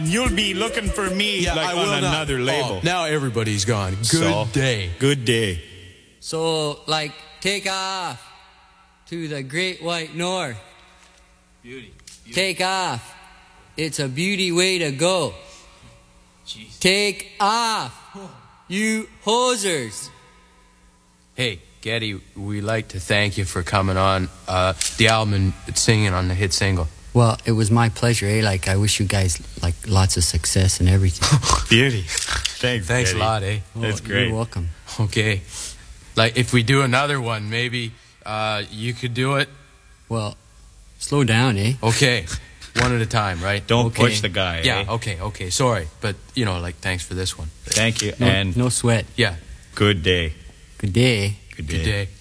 You'll be looking for me like on another label. Now everybody's gone. Good So, day. Good day. So, like, take off to the Great White North. Beauty. Take off. It's a beauty way to go. Jeez. Take off, you hosers. Hey, Geddy, we'd like to thank you for coming on the album and singing on the hit single. Well, it was my pleasure, eh? Like, I wish you guys, like, lots of success and everything. Beauty. Thanks Thanks a Eddie. lot, eh? That's great. You're welcome. Okay. Like, if we do another one, maybe you could do it. Well, slow down, eh? Okay. One at a time, right? Don't Okay. push the guy. Yeah, eh? okay. Sorry. But, like, thanks for this one. Thank you. No, And no sweat. Yeah. good day. Good day. Good Good day.